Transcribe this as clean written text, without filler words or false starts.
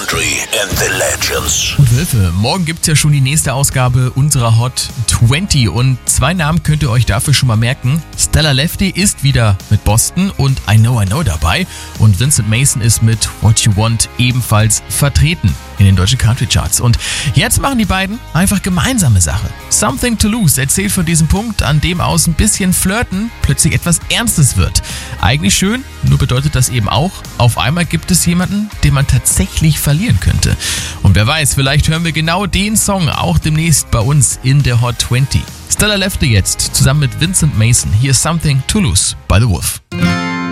Country and the Legends. Und Hilfe, morgen gibt's ja schon die nächste Ausgabe unserer Hot 20 und 2 Namen könnt ihr euch dafür schon mal merken. Stella Lefty ist wieder mit Boston und I Know dabei und Vincent Mason ist mit What You Want ebenfalls vertreten in den deutschen Country Charts. Und jetzt machen die beiden einfach gemeinsame Sache. Something to Lose erzählt von diesem Punkt, an dem aus ein bisschen Flirten plötzlich etwas Ernstes wird. Eigentlich schön, nur bedeutet das eben auch, auf einmal gibt es jemanden, den man tatsächlich verlieren könnte. Und wer weiß, vielleicht hören wir genau den Song auch demnächst bei uns in der Hot 20. Stella Lefty jetzt zusammen mit Vincent Mason. Hier ist Something to Lose by The Wolf.